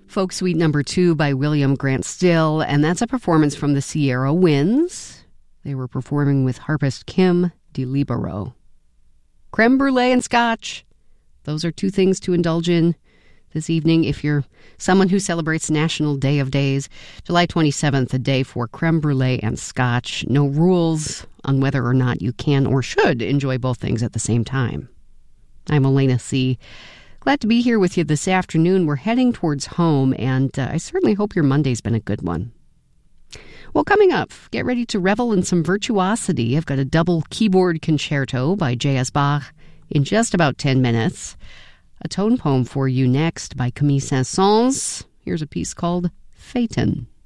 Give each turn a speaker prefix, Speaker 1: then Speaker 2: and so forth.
Speaker 1: Folk Suite number 2 by William Grant Still, and that's a performance from the Sierra Winds. They were performing with harpist Kim DeLibero. Creme brulee and scotch. Those are two things to indulge in this evening if you're someone who celebrates National Day of Days. July 27th, a day for creme brulee and scotch. No rules on whether or not you can or should enjoy both things at the same time. I'm Elena C. Glad to be here with you this afternoon. We're heading towards home, and I certainly hope your Monday's been a good one. Well, coming up, get ready to revel in some virtuosity. I've got a double keyboard concerto by J.S. Bach in just about 10 minutes. A tone poem for you next by Camille Saint-Saëns. Here's a piece called Phaeton.